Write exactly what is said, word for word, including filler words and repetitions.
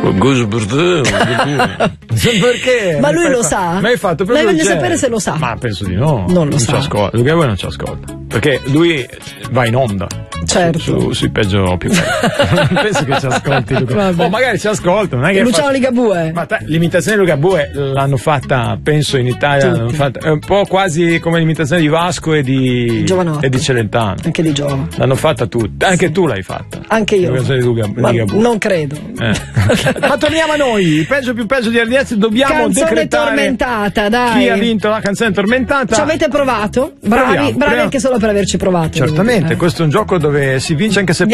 Perché? Ma lui lo sa? Ma hai fatto proprio Lei voglio il sapere se lo sa. Ma penso di no. Non lo non sa. Ci ascolta. Lui non ci ascolta. Perché lui va in onda. Certo. Su, su, sui peggio più belli. Non penso che ci ascolti Luca. Oh, magari ci ascolta. Non è che Luciano fa... Ligabue. Ma te, l'imitazione di Ligabue l'hanno fatta, penso, in Italia. L'hanno fatta, è un po' quasi come l'imitazione di Vasco e di Giovanotti. e di Celentano. Anche di Giova. L'hanno fatta tutti. Anche sì. tu l'hai fatta. Anche io. L'imitazione di Luga, Ma Ligabue. non credo. Eh. Ma torniamo a noi. Peggio più peggio di R D S. Dobbiamo canzone decretare tormentata, dai. chi ha vinto la canzone tormentata. Ci avete provato? Bravi, Proviamo, bravi proviamo. anche solo per averci provato. Certamente, questo è un gioco dove si vince anche se